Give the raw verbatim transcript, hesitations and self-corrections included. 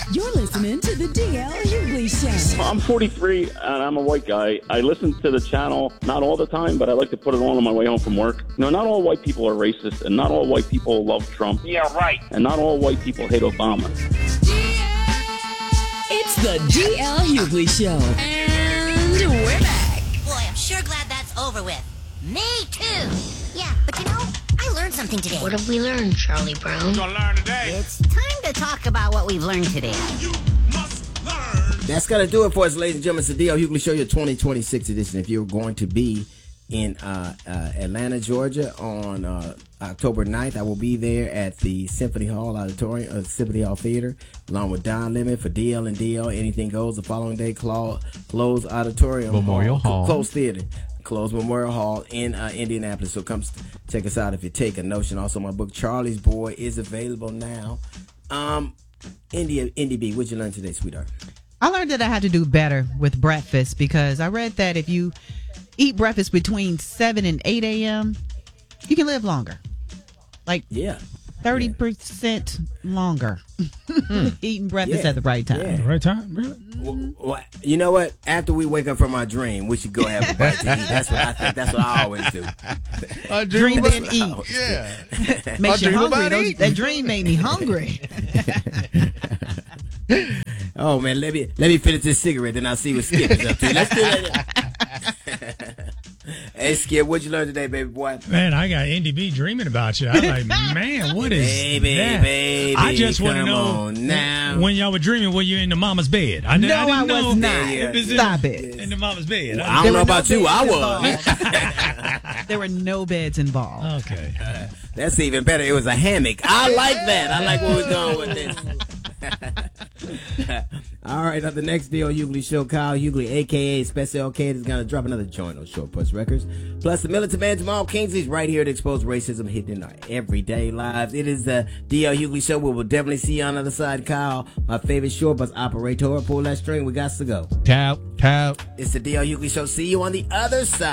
You're listening to the D L Hughley Show. I'm forty-three and I'm a white guy. I listen to the channel, not all the time, but I like to put it on on my way home from work. You know, not all white people are racist, and not all white people love Trump. Yeah, right. And not all white people hate Obama. It's the D L Hughley Show. And we're back. Boy, I'm sure glad that's over with. Me too. Yeah, but you know, I learned something today. What have we learned, Charlie Brown? Gonna learn today. It's time to talk about what we've learned today. You must learn. That's going to do it for us, ladies and gentlemen. It's the D L Hughley Show, your twenty twenty-six edition. If you're going to be in uh, uh, Atlanta, Georgia on uh, October ninth, I will be there at the Symphony Hall Auditorium, uh, Symphony Hall Theater, along with Don Lemon for D L and D L. Anything goes. The following day, Close Close Auditorium. Memorial Hall. Close Theater. Close Memorial Hall in uh, Indianapolis. So come check us out if you take a notion. Also, my book, Charlie's Boy, is available now. Um, India, Indy B, what'd you learn today, sweetheart? I learned that I had to do better with breakfast because I read that if you eat breakfast between seven and eight a.m., you can live longer. Like Yeah. thirty percent longer. Eating breakfast Yeah. at the right time. Yeah. Right time? Really? Well, well, you know what? After we wake up from our dream, we should go have a bite to eat. That's what I think. That's what I always do. I Dream about- then eat. Yeah. Makes you dream hungry. about Those, eating. that dream made me hungry. Oh man, let me let me finish this cigarette, then I'll see what Skip is up to. Let's do that. Hey Skip, what'd you learn today, baby boy? Man, I got Indy B dreaming about you. I'm like, man, what is Baby, that? baby, I just want to come know on now. when y'all were dreaming, were you in the mama's bed? I, No, I, didn't I know was not. if it's in- Stop it. In the mama's bed. I don't There know were no about you. I beds was. involved. There were no beds involved. Okay. That's even better. It was a hammock. I like that. I like where we're going with this. All right, on the next D L Hughley Show, Kyle Hughley, a k a. Special K, is going to drop another joint on Short Puss Records. Plus, the militant man Jamal Kingsley's right here to expose racism hidden in our everyday lives. It is the D L Hughley Show. We will definitely see you on the other side, Kyle. My favorite short bus operator. Pull that string. We got to go. Tap, tap. It's the D L Hughley Show. See you on the other side.